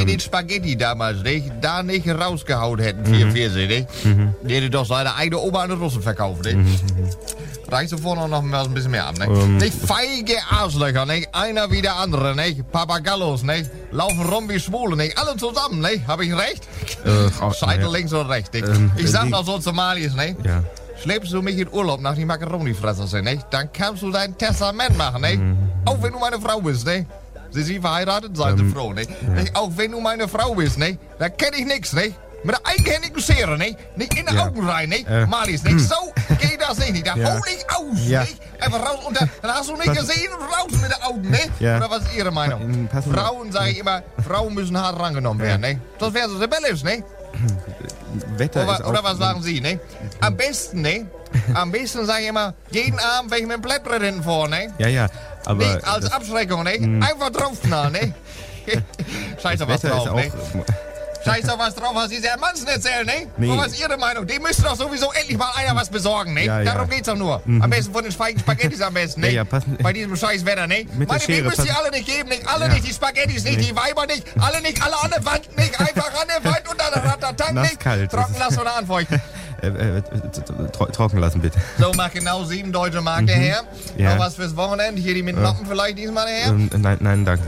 wir den Spaghetti damals da nicht rausgehauen hätten, 44, nicht? Die hätte doch seine eigene Oma an den Russen verkauft, nicht? Reicht sofort noch mal ein bisschen mehr ab, nicht? Nicht feige Arschlöcher, nicht? Einer wie der andere, nicht? Papagallos, nicht? Laufen rum wie Schwule, nicht? Alle zusammen, nicht? Hab ich recht? Scheitel links und rechts, nicht? Ich sag noch so zu Marius, nicht? Ja. Schleppst du mich in Urlaub nach die Macaroni-Fresser sind, nicht? Dann kannst du dein Testament machen, nicht? Auch wenn du meine Frau bist, nicht? Sie verheiratet, seid sie froh, nicht? Auch wenn du meine Frau bist, nicht? Da kenn ich nix, nicht? Mit der eigenhändigen Schere, nicht? Nicht in die Augen rein, nicht? Marius, nicht? So geht das nicht. Da hol ich aus, nicht? Einfach raus und dann hast du nicht gesehen und raus mit den Augen, nicht? Ja. Oder was ist Ihre Meinung? Frauen, sage ich immer, Frauen müssen hart rangenommen werden, nicht? Sonst wären sie rebellisch, nicht? Oder was sagen Sie, ne? Am besten, ne? Am besten sage ich immer, jeden Abend welche mit dem Blättbrett hinten vor, ne? Ja, aber... Nicht als Abschreckung, ne? Einfach draufknallen, ne? Scheiß auf was drauf, ne? Scheiß auf was drauf, was Sie sehr Manzen erzählen, ne? Nee. Und was ist Ihre Meinung? Dem müsste doch sowieso endlich mal einer was besorgen, ne? Ja. Darum geht's doch nur. Am besten von den Spaghettis am besten, ne? Ja, passen. Bei diesem scheiß Wetter, ne? Mit der Schere, müsst ihr alle nicht geben, nicht? Alle nicht, die Spaghettis nicht, die Weiber nicht, alle nicht, alle an der Wand nicht, einfach an der Wand und dann Ratatank nicht. Nasskalt. Trocken lassen oder anfeuchten. Trocken lassen, bitte. So, mach genau 7 deutsche Mark der Herr. Ja. Noch was fürs Wochenende? Hier die mit Noppen vielleicht diesmal der Herr? Nein, danke.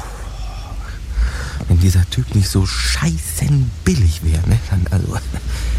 Wenn dieser Typ nicht so scheißen billig wäre, ne? Dann also...